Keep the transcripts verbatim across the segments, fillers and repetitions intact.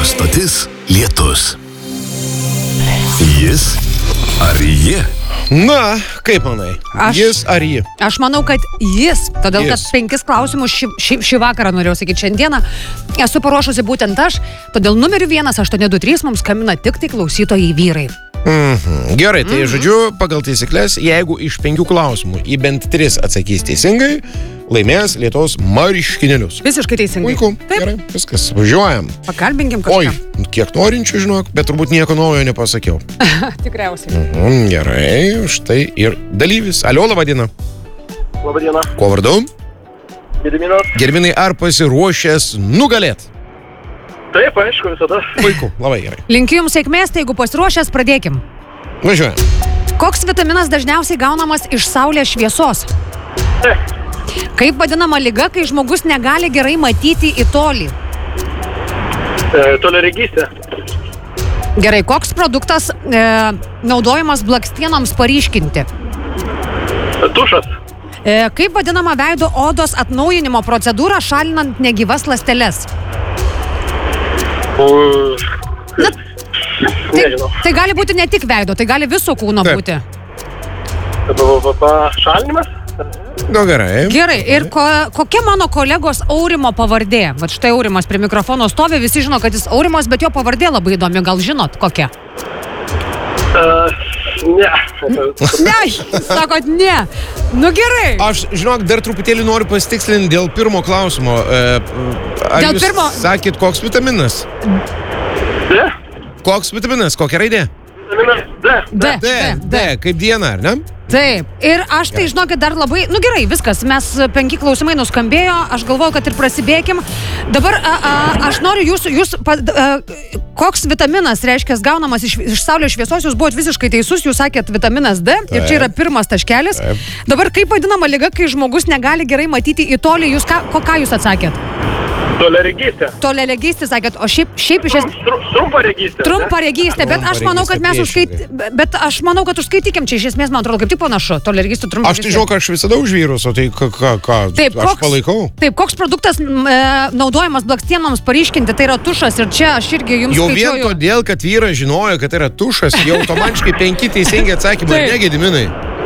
stotis Lietus. Jis ar ji? Na, kaip manai? Aš- Jis ar ji? Aš manau, kad jis, todėl kad Jis. penkis klausimus šį, šį, šį vakarą norėjau sakyti šiandieną, esu paruošusi būtent aš, todėl numeriu vienas aštuoni du trys mums skambina tik tai klausytojai vyrai. Mhm. Gerai, tai Mhm. žodžiu, pagal taisyklės, jeigu iš penkių klausimų į bent tris atsakys teisingai, laimės Lietuvos marškinėlius. Visiškai teisingai. Puiku, Taip, gerai, viskas, važiuojam. pakalbinkim Oi, kažką. kiek norinčių, žinok, bet turbūt nieko naujo nepasakiau. Tikriausiai. Mhm, gerai, štai ir dalyvis. Alio, laba diena. Labadiena, Kuo vardu? Gediminas. Germinai, ar pasiruošęs nugalėt? Taip, aišku, visada. Puiku, labai gerai. Linkiu jums sėkmės, tai jeigu pasiruošęs, pradėkim. Važiuojam. Koks vitaminas dažniausiai gaunamas iš saulės šviesos? E, Kaip vadinama liga, kai žmogus negali gerai matyti į tolį? e, toliaregystė. Gerai, koks produktas e, naudojamas blakstienoms paryškinti? Tušas. E, kaip vadinama veido odos atnaujinimo procedūra šalinant negyvas ląsteles? U... Na, Tai, Nežinau. tai gali būti ne tik veido, tai gali viso kūno Taip. būti. Šalinimas. Nu gerai. Gerai, ir ko, kokia mano kolegos Aurimo pavardė? Vat štai Aurimas prie mikrofono stovi, visi žino, kad jis Aurimas, bet jo pavardė labai įdomi, gal žinot kokia? Uh, ne. Ne, sakot ne. Nu gerai. Aš, žinok, dar truputėlį noriu pasitikslinti dėl pirmo klausimo. E, Ar Dėl jūs pirmo- sakėt, koks vitaminas? D. Koks vitaminas? Kokia raidė? Vitaminas D. D, D, D, kaip diena, ar ne? Taip, ir aš tai žinokit dar labai, nu gerai, viskas, mes penki klausimai nuskambėjo, aš galvoju, kad ir prasibėkim. Dabar a, a, aš noriu jūsų, jūs, pa, a, koks vitaminas, reiškia, gaunamas iš, iš saulės šviesos, jūs buvot visiškai teisus, jūs sakėt vitaminas D, ir čia yra pirmas taškelis. Taip. Dabar kaip vadinama liga, kai žmogus negali gerai matyti į tolį, jūs ką, ko, ką jūs atsakėt? Toliaregystė. Toliaregystė, sakėt, o šiaip, šiaip iš esmės... Trumparegystė. Trumparegystė, bet aš manau, kad mes užskait... Bet aš manau, kad užskaitykim čia iš esmės, man atrodo, kaip tik panašu. Toliaregystė, Aš trumparegystė. tai žinau, aš visada už vyrus, o tai ką, ką, ką Taip, aš koks, palaikau. taip, koks produktas m, e, naudojamas blakstienoms paryškinti, tai yra tušas ir čia aš irgi jums Jau vien skaičiuoju. todėl, kad vyras žinojo, kad tai yra tušas, jau automatiškai penki teisingi atsakymai, Taip. ne Gediminai.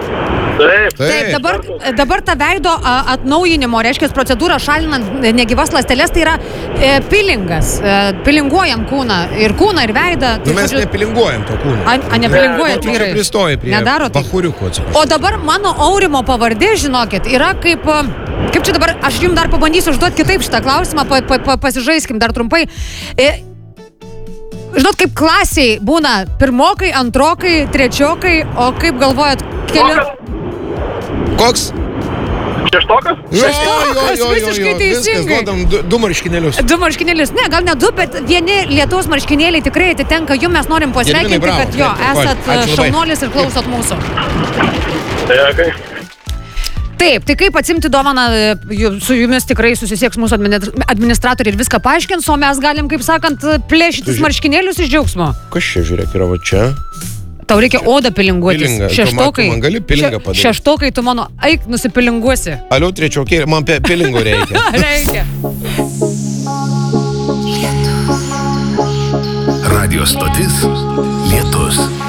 Taip. Taip, dabar, dabar ta veido a, atnaujinimo, reiškia, procedūra šalinant negyvas ląsteles, tai yra e, pilingas. E, pilinguojam kūną, ir kūną, ir veidą. Nu, Tai, mes žodžiu, nepilinguojam to kūno. a, a nepilinguojat Tu čia vyrai. pristoji prie Nedaro taip. bachuriuko, atsiprašau. O dabar mano Aurimo pavardė, žinokit, yra kaip... a, Kaip čia dabar, aš jums dar pabandysiu užduoti kitaip šitą klausimą, pa, pa, pa, pasižaiskim dar trumpai. E, žinot, kaip klasiai būna pirmokai, antrokai, trečiokai, o kaip galvojat, keliu... Koks? Šeštokas. Šeštokas, visiškai Viskas, teisingai. duodam du, du marškinėlius. Du marškinėlius. Ne, gal ne du, bet vieni Lietuvos marškinėliai tikrai atitenka jum, mes norim pasveikinti, Gediminai, bravo. kad jo, Taip, esat ačiū labai. Tai, šaunuolis ir klausot mūsų. Taip. Taip, tai kaip atsimti dovaną, ju- su jumis tikrai susisieks mūsų admini- administratoriai ir viską paaiškins, o mes galim, kaip sakant, plėšytis Tu ži- marškinėlius iš džiaugsmo. Kas čia, žiūrėk, yra va čia? Tau reikia odą pilinguotis. Pilingą. Tu Šeštokai. man- tu man gali pilingą Še- padaryt? Šeštokai tu mano, eik, nusipilinguosi. Aliau, trečiokė, man pe- pilingų reikia. Reikia. Radio stotis Lietus.